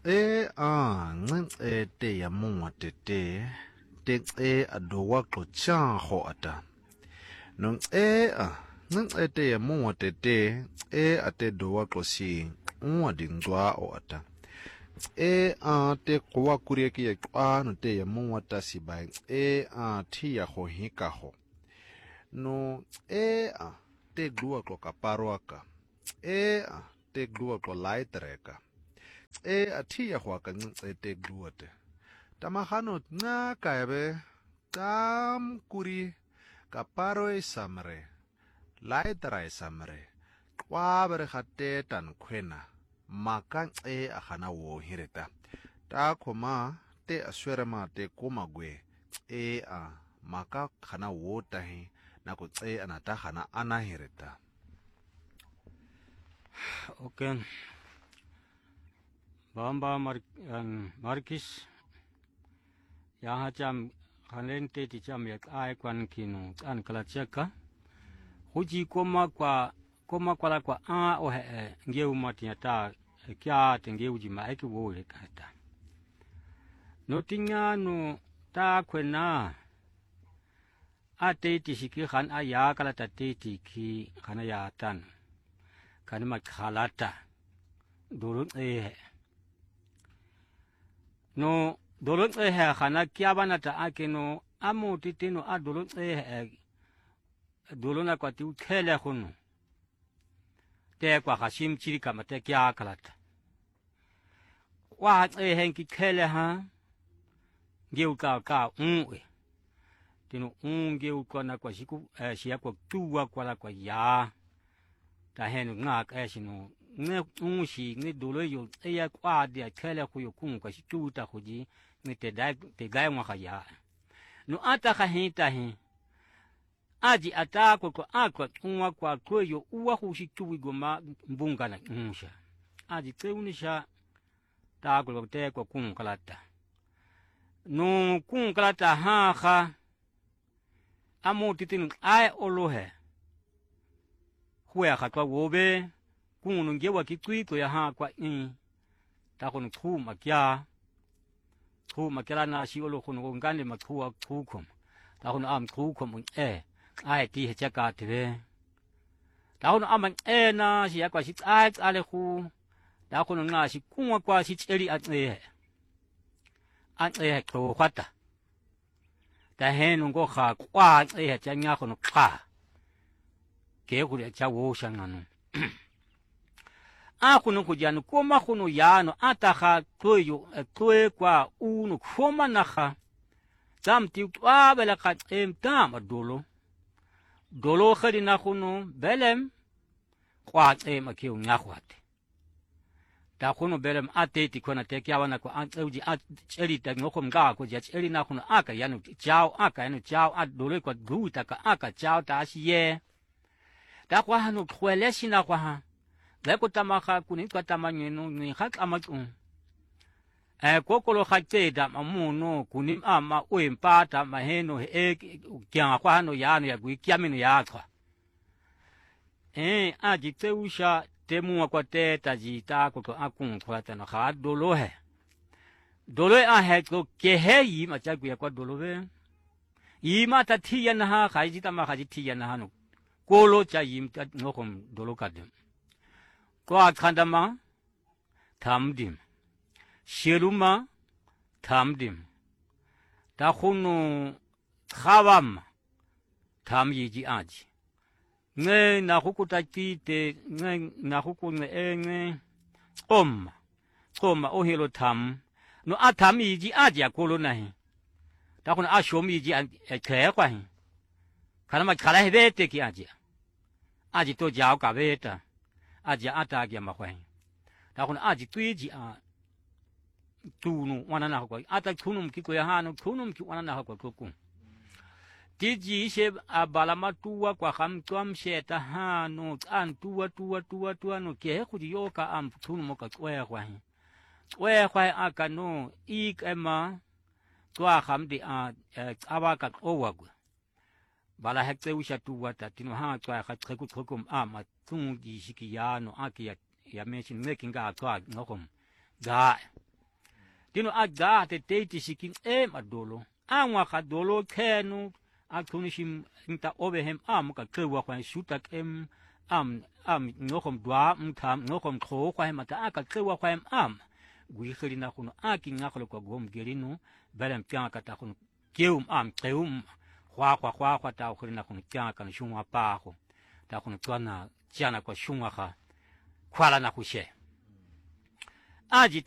Te ya mongwa te adowa xochaho ata. Nong te ya mongwa te ate dowa xosi unwa dingwa o ata. Te kwa kuria ki ya kwa no te ya mongwa ta sibai. Ti ya ho hika ho. No te glua klo kaparoaka. Te glua klo laitreka. Atia huaka te gluate. Tamahano na kaibe tam kuri kaparo samre. Laitra samre. Kwabere hate tan kwena. Maka ahana wo hireta. Ta koma te aswere ma te koma gwe. Maka hana wo tahi. Nako anata hana anahireta. Okay. Bamba Markis Yaha jam Halente ti jam yak ai kwan kinu an kalacheka Huji koma kwa la kwa o he ngeu matia ta kya te ngeu ji ma eki wo he kata no tinga no ta kwena ate ti siki khan aya kala ta te ti ki khana ya tan kan ma khalata durun no dolon khana kya banata akeno amo titino a dolon dolona kwa ti khele khunu te kwa khashim chiri kama te kya kalata wa henki khele ha ngeu ka tino ngeu kwa na kwa siku siya kwa tuwa kwa la kwa ya ta henu ngak sino ne unshi ne dolo yo ya kwa dia khele khu yo kun kwa situ ta khuji ne te dai ngwa khaya no ata kha hita hi aji ata ko akwa unwa kwa kweyo uwa khu situ goma mbunga na unsha aji teunisha ta ko te ko kun kalata no kun kalata ha kha amo titin ai olohe huya khatwa wobe kunu ngewa kitui ko ya ha kwa ta kono khu makya na si olo kono ngane makhuwa khukhom ta kono am khukhom ai ti he chaka tve ta kono am na si yakwa si ale khu ta kono nga si kunwa kwa si cheli ko khata ta henu ngo kha kwa chanya kono kha ke ku cha wo shangano kuno kujano koma kuno yano ataha toyo kwa uno koma naha tamti abela ka tam dolo khadi na kuno belem kwa makiu nyakhwate ta kuno belem ateti kona te kya wana ko uji cheli ta ngokom ga ko ja cheli na kuno aka yanu chao dolo kwa guta ka aka chao ta siye ta kwa hanu khweleshi na kwa ha leko tamaka kuni kwa tamanyeno ni hak amatun kokolo khate da mamuno kuni ama oempata maheno kya kwa hano yano ya gwikyamino yakwa aji teusha temu kwa teta jita ko akun kwa tana kha dolo ko kehe macha gwi kwa dolo ima tatia na ha khajita ma khajitia na hano kolo cha ta ngokom dolo kadem kwa khandama tamdim shiruma tamdim ta khunu khawam tam yiji aji ne na hukuta kite ne na hukune koma ohelo tam no atam yiji aji akolo nahi ta khunu ashom yiji khe kwa hi khalama khala hebete ki aji to jao ka beta aji ata gya makhwai ta kun aji tuiji tunu wana na ko ata tunum ki ko ya hanu tunum ki wana na ko ku tiji she abalama tuwa kwa kham twam she ta hanu an tuwa no ke khu ji yoka am tunum ka kwai aka no ikema twa kham di aba ka owagu bala hekte usha tuwa ta tino ha twa kha tsukum ama tungi shikiyano aki ya mention making ga twa ngokom ga tino aga te te siking adolo angwa ka dolo kenu akunishim inta obehem ka klewa kwa shutak ngokom dwa mkam ngokom kho kwa mata aka klewa kwa guikhiri na kuno ngakolo kwa gom gerino belem pyanga kata kuno keum keum kwa ta khiri na kuno pyanga kan shungwa pa ko ta kuno twana jana kwa shungwa kha kwala na kushe aji